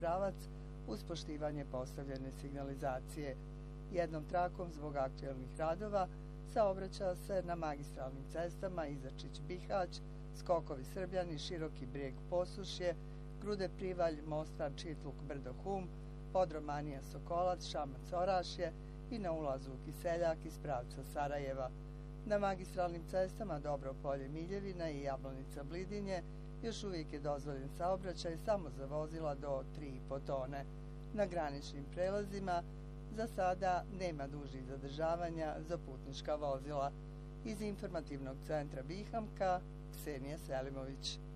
pravac uz poštivanje postavljene signalizacije. Jednom trakom zbog aktuelnih radova saobraća se na magistralnim cestama Izačić-Bihać, Skokovi Srbljani, Široki Brijeg Posušje, Grude-Privalj, Mostar, Čitluk, Brdo-Hum, Podromanija-Sokolac, Šamac-Orašje i na ulazu u Kiseljak iz pravca Sarajeva. Na magistralnim cestama Dobropolje-Miljevina i Jablanica-Blidinje još uvijek je dozvoljen saobraćaj samo za vozila do 3,5 tone. Na graničnim prelazima za sada nema dužih zadržavanja za putnička vozila. Iz informativnog centra Bihamka, Ksenija Selimović.